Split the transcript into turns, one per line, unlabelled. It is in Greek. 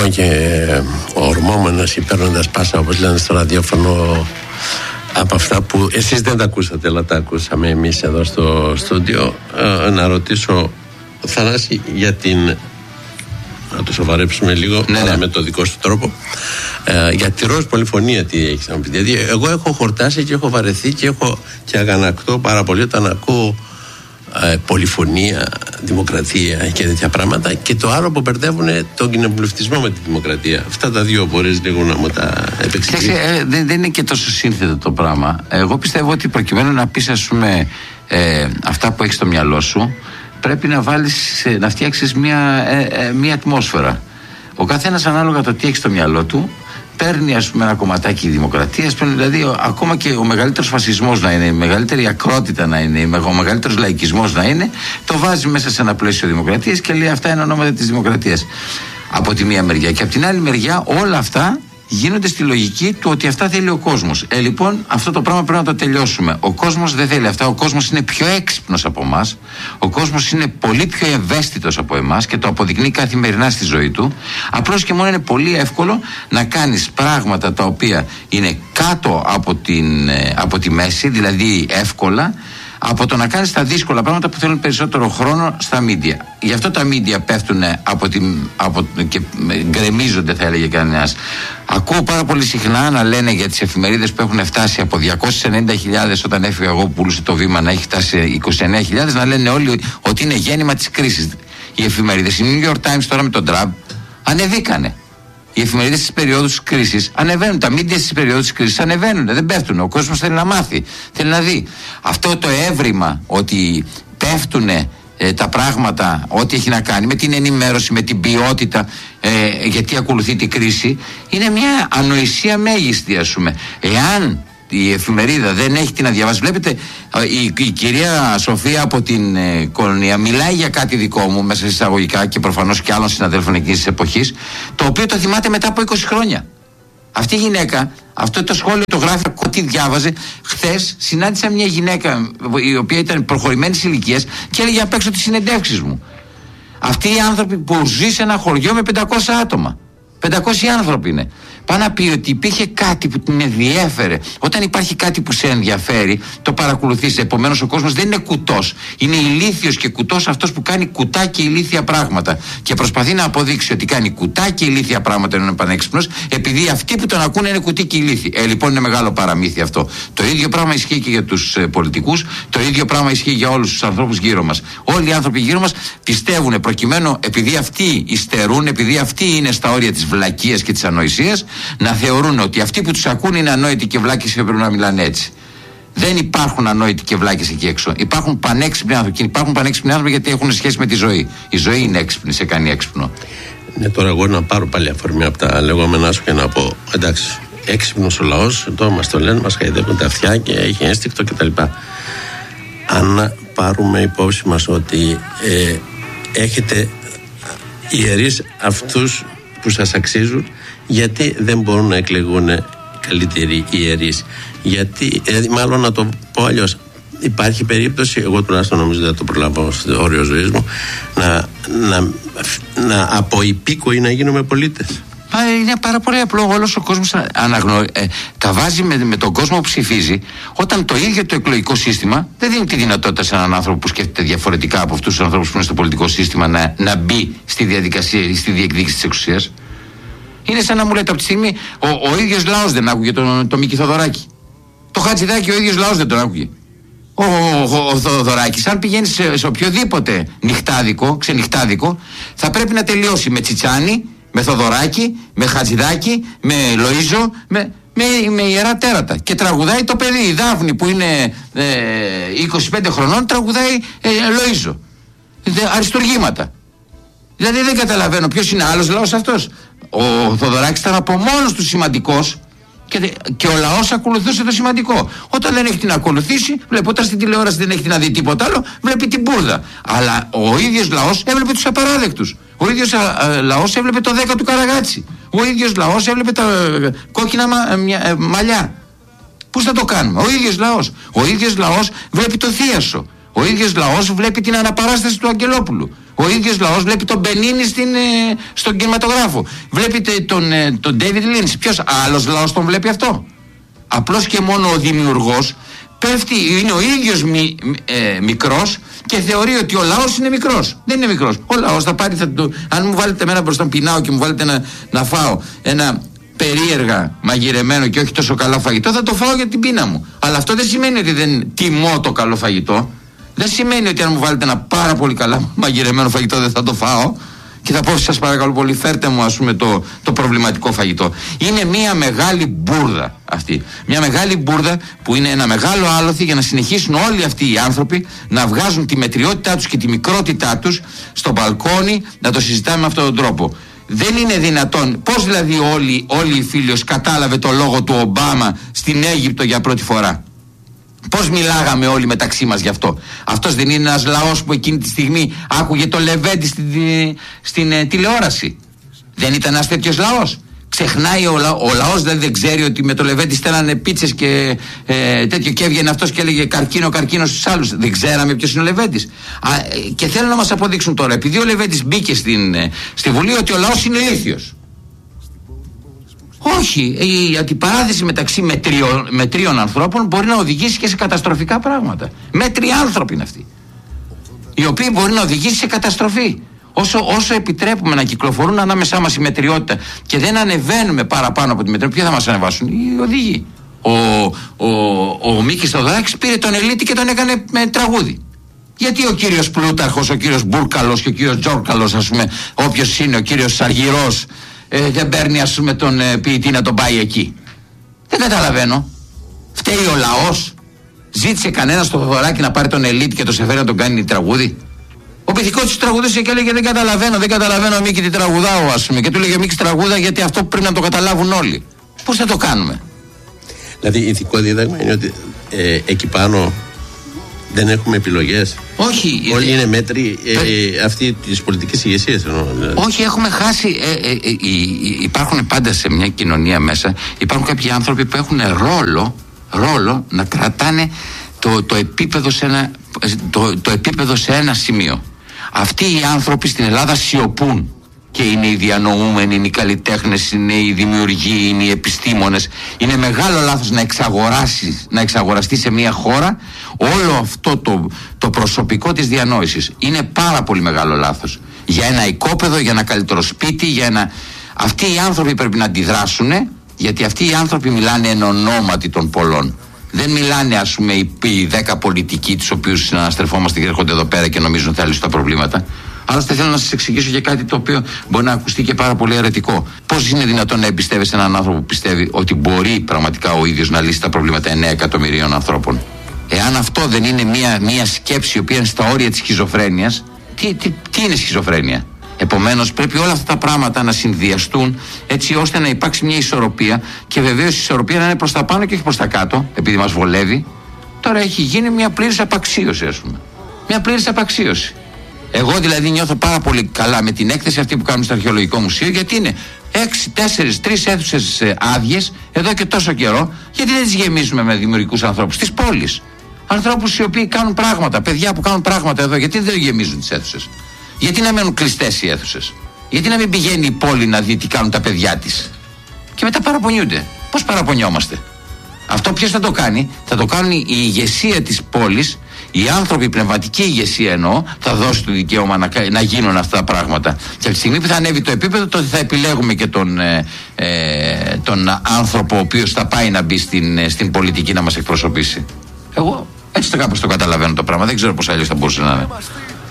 Λοιπόν, και ορμόμενος ή παίρνοντας πάσα, όπως λένε στο ραδιόφωνο, από αυτά που εσείς δεν τα ακούσατε, αλλά τα ακούσαμε εμείς εδώ στο στούντιο, να ρωτήσω, Θανάση, για την... να το σοβαρέψουμε λίγο, αλλά με το δικό σου τρόπο, για τη ροζ πολυφωνία τι έχεις να μου πείτε? Δηλαδή, εγώ έχω χορτάσει και έχω βαρεθεί και αγανακτώ πάρα πολύ όταν ακούω πολυφωνία, δημοκρατία και τέτοια πράγματα, και το άλλο που μπερδεύουν τον κοινοβουλευτισμό με τη δημοκρατία. Αυτά τα δύο μπορείς λίγο να μου τα επεξηγήσεις?
Δεν είναι και τόσο σύνθετο το πράγμα. Εγώ πιστεύω ότι προκειμένου να πεις, ας πούμε, αυτά που έχεις στο μυαλό σου, πρέπει να φτιάξεις μια ατμόσφαιρα. Ο καθένας ανάλογα το τι έχει στο μυαλό του παίρνει, ας πούμε, ένα κομματάκι δημοκρατίας, δηλαδή ακόμα και ο μεγαλύτερος φασισμός να είναι, η μεγαλύτερη ακρότητα να είναι, ο μεγαλύτερος λαϊκισμός να είναι, το βάζει μέσα σε ένα πλαίσιο δημοκρατίας και λέει αυτά είναι ονόματα της δημοκρατίας. Από τη μία μεριά. Και από την άλλη μεριά όλα αυτά γίνονται στη λογική του ότι αυτά θέλει ο κόσμος. Λοιπόν, αυτό το πράγμα πρέπει να το τελειώσουμε. Ο κόσμος δεν θέλει αυτά. Ο κόσμος είναι πιο έξυπνος από εμάς. Ο κόσμος είναι πολύ πιο ευαίσθητος από εμάς και το αποδεικνύει καθημερινά στη ζωή του. Απλώς και μόνο είναι πολύ εύκολο να κάνεις πράγματα τα οποία είναι κάτω από τη μέση, δηλαδή εύκολα, από το να κάνεις τα δύσκολα πράγματα που θέλουν περισσότερο χρόνο στα μίντια. Γι' αυτό τα μίντια πέφτουν και γκρεμίζονται, θα έλεγε κανένας. Ακούω πάρα πολύ συχνά να λένε για τις εφημερίδες που έχουν φτάσει από 290.000 όταν έφυγα εγώ που πουλούσε το Βήμα να έχει φτάσει 29.000, να λένε όλοι ότι είναι γέννημα της κρίσης. Οι εφημερίδες, η New York Times τώρα με τον Τραμπ ανεβήκανε. Οι εφημερίδες στις περιόδους της κρίσης ανεβαίνουν. Τα μίντια στις περιόδους της κρίσης ανεβαίνουν. Δεν πέφτουν. Ο κόσμος θέλει να μάθει. Θέλει να δει. Αυτό το έβριμα ότι πέφτουν τα πράγματα, ό,τι έχει να κάνει με την ενημέρωση, με την ποιότητα, γιατί ακολουθεί την κρίση, είναι μια ανοησία μέγιστη, ας πούμε. Εάν η εφημερίδα δεν έχει τι να διαβάσει, βλέπετε, η κυρία Σοφία από την Κολονία μιλάει για κάτι δικό μου μέσα εισαγωγικά και προφανώς και άλλων συναδέλφων εκείνης της εποχής, το οποίο το θυμάται μετά από 20 χρόνια. Αυτή η γυναίκα, αυτό το σχόλιο το γράφει, ό,τι διάβαζε. Χθες συνάντησα μια γυναίκα η οποία ήταν προχωρημένης ηλικίας και έλεγε απ' έξω τις συνεντεύξεις μου. Αυτοί οι άνθρωποι που ζει σε ένα χωριό με 500 άτομα, 500 άνθρωποι είναι. Πάνε να πει ότι υπήρχε κάτι που την ενδιέφερε. Όταν υπάρχει κάτι που σε ενδιαφέρει, το παρακολουθείς. Επομένως, ο κόσμος δεν είναι κουτός. Είναι ηλίθιος και κουτός αυτός που κάνει κουτά και ηλίθια πράγματα. Και προσπαθεί να αποδείξει ότι κάνει κουτά και ηλίθια πράγματα ενώ είναι πανέξυπνος, επειδή αυτοί που τον ακούνε είναι κουτί και ηλίθιοι. Λοιπόν, είναι μεγάλο παραμύθι αυτό. Το ίδιο πράγμα ισχύει και για τους πολιτικούς. Το ίδιο πράγμα ισχύει για όλους τους ανθρώπους γύρω μας. Όλοι οι άνθρωποι γύρω μας πιστεύουν, προκειμένου, επειδή αυτοί υστερούν, επειδή αυτοί είναι στα όρια της βλακείας και της ανοησίας, να θεωρούν ότι αυτοί που τους ακούν είναι ανόητοι και βλάκες και πρέπει να μιλάνε έτσι. Δεν υπάρχουν ανόητοι και βλάκες εκεί έξω. Υπάρχουν πανέξυπνοι άνθρωποι. Και υπάρχουν πανέξυπνοι άνθρωποι γιατί έχουν σχέση με τη ζωή. Η ζωή είναι έξυπνη, σε κάνει έξυπνο.
Ναι, τώρα εγώ να πάρω πάλι αφορμή από τα λεγόμενά σου και να πω, εντάξει, έξυπνος ο λαός, εδώ μας το λένε, μας χαϊδεύουν τα αυτιά και έχει ένστικτο κτλ. Αν πάρουμε υπόψη μας ότι έχετε ιερείς αυτούς που σας αξίζουν, γιατί δεν μπορούν να εκλεγούν καλύτεροι ιερείς? Γιατί, μάλλον να το πω αλλιώς, υπάρχει περίπτωση, εγώ τουλάχιστον νομίζω δεν το προλαβώ στο όριο ζωής μου, να από υπήκοοι να γίνουμε πολίτες.
Είναι πάρα πολύ απλό. Όλος ο κόσμος τα βάζει με τον κόσμο που ψηφίζει, όταν το ίδιο το εκλογικό σύστημα δεν δίνει τη δυνατότητα σε έναν άνθρωπο που σκέφτεται διαφορετικά από αυτούς τους ανθρώπους που είναι στο πολιτικό σύστημα να μπει στη διαδικασία ή στη διεκδίκηση της εξουσίας. Είναι σαν να μου λέτε από τη στιγμή ο ίδιος λαός δεν άκουγε το Μίκη Θοδωράκη. Το Χατζηδάκη ο ίδιος λαός δεν τον άκουγε. Ο Θοδωράκης, αν πηγαίνει σε οποιοδήποτε νυχτάδικο, ξενυχτάδικο, θα πρέπει να τελειώσει με Τσιτσάνι, με Θοδωράκη, με Χατζηδάκη, με Λοΐζο, με ιερά τέρατα. Και τραγουδάει το παιδί, η Δάφνη που είναι 25 χρονών, τραγουδάει Λοΐζο. Αριστουργήματα. Δηλαδή δεν καταλαβαίνω ποιος είναι άλλος λαός αυτός. Ο Θοδωράκης ήταν από μόνος του σημαντικός και ο λαός ακολουθούσε το σημαντικό. Όταν δεν έχει την ακολουθήσει, βλέπει, όταν στην τηλεόραση δεν έχει να δει τίποτα άλλο, βλέπει την μπουρδα. Αλλά ο ίδιος λαός έβλεπε τους απαράδεκτους. Ο ίδιος λαός έβλεπε το 10 του Καραγάτσι. Ο ίδιος λαός έβλεπε τα κόκκινα μαλλιά. Πώς θα το κάνουμε? Ο ίδιος λαός. Ο ίδιος λαός βλέπει το θίασο. Ο ίδιος λαός βλέπει την αναπαράσταση του Αγγελόπουλου. Ο ίδιος λαός βλέπει τον Μπενίνι στον κινηματογράφο. Βλέπετε τον David Lynch. Ποιος άλλος λαός τον βλέπει αυτό? Απλώς και μόνο ο δημιουργός πέφτει, είναι ο ίδιος μικρός και θεωρεί ότι ο λαός είναι μικρός. Δεν είναι μικρός. Ο λαός θα πάρει, αν μου βάλετε εμένα μπροστά πεινάω και μου βάλετε να φάω ένα περίεργα μαγειρεμένο και όχι τόσο καλό φαγητό, θα το φάω για την πείνα μου. Αλλά αυτό δεν σημαίνει ότι δεν τιμώ το καλό φαγητό. Δεν σημαίνει ότι αν μου βάλετε ένα πάρα πολύ καλά μαγειρεμένο φαγητό δεν θα το φάω και θα πω σας παρακαλώ πολύ φέρτε μου ας πούμε το προβληματικό φαγητό. Είναι μια μεγάλη μπουρδα αυτή. Μια μεγάλη μπουρδα που είναι ένα μεγάλο άλοθη για να συνεχίσουν όλοι αυτοί οι άνθρωποι να βγάζουν τη μετριότητά τους και τη μικρότητά τους στο μπαλκόνι, να το συζητάμε με αυτόν τον τρόπο. Δεν είναι δυνατόν. Πώς δηλαδή όλοι οι φίλοι κατάλαβε το λόγο του Ομπάμα στην Αίγυπτο για πρώτη φορά? Πώς μιλάγαμε όλοι μεταξύ μας γι' αυτό? Αυτός δεν είναι ένας λαός που εκείνη τη στιγμή άκουγε το Λεβέντη στην τηλεόραση? Δεν ήταν ένας τέτοιος λαός? Ξεχνάει ο λαός, δηλαδή δεν ξέρει ότι με το Λεβέντη στέλνανε πίτσες και τέτοιο και έβγαινε αυτός και έλεγε καρκίνο στους άλλους? Δεν ξέραμε ποιος είναι ο Λεβέντης? Και θέλουν να μας αποδείξουν τώρα, επειδή ο Λεβέντης μπήκε στη Βουλή, ότι ο λαός είναι ηλίθιος. Όχι, η αντιπαράθεση μεταξύ μετρίων ανθρώπων μπορεί να οδηγήσει και σε καταστροφικά πράγματα. Μέτριοι άνθρωποι είναι αυτοί, οι οποίοι μπορεί να οδηγήσει σε καταστροφή. Όσο επιτρέπουμε να κυκλοφορούν ανάμεσά μας η μετριότητα και δεν ανεβαίνουμε παραπάνω από τη μετριότητα, ποιοι θα μας ανεβάσουν? Οι οδηγοί. Ο Μίκης Θοδωράκης πήρε τον Ελίτη και τον έκανε με τραγούδι. Γιατί ο κύριος Πλούταρχος, ο κύριος Μπούρκαλος και ο κύριος Τζόρκαλος, ας πούμε, όποιος είναι ο κύριος Αργυρός, δεν παίρνει ας πούμε τον ποιητή να τον πάει εκεί? Δεν καταλαβαίνω. Φταίει ο λαός? Ζήτησε κανένας το Θοδωράκη να πάρει τον Ελίτη και το σε φέρει να τον κάνει τραγούδι? Ο πυθικός του τραγουδούσε και έλεγε δεν καταλαβαίνω Μίκη τι τραγουδάω ας πούμε. Και του έλεγε Μίκη τραγούδα γιατί αυτό πρέπει να το καταλάβουν όλοι. Πώς θα το κάνουμε?
Δηλαδή ηθικό δίδαγμα είναι ότι εκεί πάνω δεν έχουμε επιλογές.
Όχι.
Όλοι είναι μέτροι αυτή της πολιτικής ηγεσίας.
Όχι, έχουμε χάσει. Υπάρχουν πάντα σε μια κοινωνία μέσα, υπάρχουν κάποιοι άνθρωποι που έχουν ρόλο να κρατάνε το επίπεδο σε ένα σημείο. Αυτοί οι άνθρωποι στην Ελλάδα σιωπούν. Και είναι οι διανοούμενοι, είναι οι καλλιτέχνες, είναι οι δημιουργοί, είναι οι επιστήμονες. Είναι μεγάλο λάθος να εξαγοραστεί σε μια χώρα όλο αυτό το προσωπικό της διανόησης. Είναι πάρα πολύ μεγάλο λάθος. Για ένα οικόπεδο, για ένα καλύτερο σπίτι, αυτοί οι άνθρωποι πρέπει να αντιδράσουν, γιατί αυτοί οι άνθρωποι μιλάνε εν ονόματι των πολλών. Δεν μιλάνε ας πούμε οι 10 πολιτικοί τους οποίους συναναστρεφόμαστε και έρχονται εδώ πέρα και νομίζουν θα λύσουν τα προβλήματα. Άλλωστε θέλω να σας εξηγήσω και κάτι το οποίο μπορεί να ακουστεί και πάρα πολύ αιρετικό. Πώς είναι δυνατόν να εμπιστεύεσαι έναν άνθρωπο που πιστεύει ότι μπορεί πραγματικά ο ίδιος να λύσει τα προβλήματα 9 εκατομμυρίων ανθρώπων? Εάν αυτό δεν είναι μια σκέψη η οποία είναι στα όρια της σχιζοφρένειας, τι είναι σχιζοφρένεια? Επομένως πρέπει όλα αυτά τα πράγματα να συνδυαστούν έτσι ώστε να υπάρξει μια ισορροπία, και βεβαίως η ισορροπία να είναι προς τα πάνω και όχι προς τα κάτω, επειδή μας βολεύει. Τώρα έχει γίνει μια πλήρης απαξίωση, ας πούμε. Μια πλήρης απαξίωση. Εγώ δηλαδή νιώθω πάρα πολύ καλά με την έκθεση αυτή που κάνουμε στο Αρχαιολογικό Μουσείο, γιατί είναι 3 αίθουσες άδειες εδώ και τόσο καιρό. Γιατί δεν τις γεμίζουμε με δημιουργικούς ανθρώπους της πόλης? Ανθρώπους οι οποίοι κάνουν πράγματα, παιδιά που κάνουν πράγματα εδώ. Γιατί δεν γεμίζουν τις αίθουσες? Γιατί να μένουν κλειστές οι αίθουσες? Γιατί να μην πηγαίνει η πόλη να δει τι κάνουν τα παιδιά της? Και μετά παραπονιούνται. Πώς παραπονιόμαστε? Αυτό ποιος θα το κάνει? Θα το κάνει η ηγεσία της πόλης. Οι άνθρωποι, η πνευματική ηγεσία εννοώ, θα δώσει το δικαίωμα να γίνουν αυτά τα πράγματα. Και από τη στιγμή που θα ανέβει το επίπεδο, τότε θα επιλέγουμε και τον άνθρωπο ο οποίος θα πάει να μπει στην πολιτική να μας εκπροσωπήσει. Εγώ έτσι κάπως το καταλαβαίνω το πράγμα. Δεν ξέρω πώς αλλιώς θα μπορούσε να είναι.